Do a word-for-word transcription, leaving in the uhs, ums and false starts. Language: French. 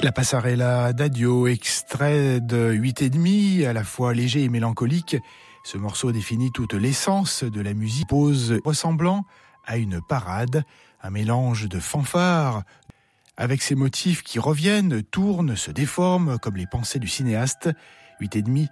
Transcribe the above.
La Passarella d'Addio, extrait de huit et demi, à la fois léger et mélancolique. Ce morceau définit toute l'essence de la musique, pose ressemblant à une parade, un mélange de fanfares, avec ces motifs qui reviennent, tournent, se déforment, comme les pensées du cinéaste. huit et demi